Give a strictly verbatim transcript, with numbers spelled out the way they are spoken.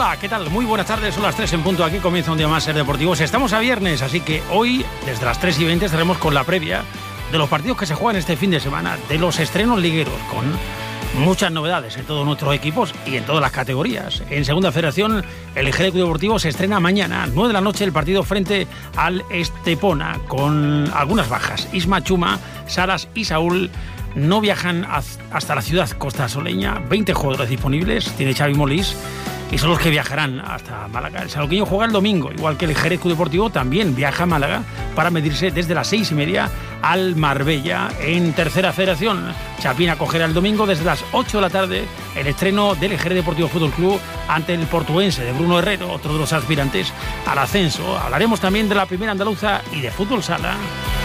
Hola, ¿qué tal? Muy buenas tardes, son las tres en punto, aquí comienza un día más Ser Deportivos. Estamos a viernes, así que hoy, desde las tres y veinte, estaremos con la previa de los partidos que se juegan este fin de semana, de los estrenos ligueros, con muchas novedades en todos nuestros equipos y en todas las categorías. En Segunda Federación, el Jerez Club Deportivo se estrena mañana, nueve de la noche, el partido frente al Estepona, con algunas bajas. Isma, Chuma, Saras y Saúl no viajan hasta la ciudad costasoleña. veinte jugadores disponibles, tiene Xavi Molís, y son los que viajarán hasta Málaga. El Salgueño juega el domingo, igual que el Jerez Club Deportivo también viaja a Málaga para medirse desde las seis y media al Marbella. En Tercera Federación, Chapín acogerá el domingo desde las ocho de la tarde el estreno del Jerez Deportivo Fútbol Club ante el Portuense de Bruno Herrero, otro de los aspirantes al ascenso. Hablaremos también de la Primera Andaluza y de fútbol sala.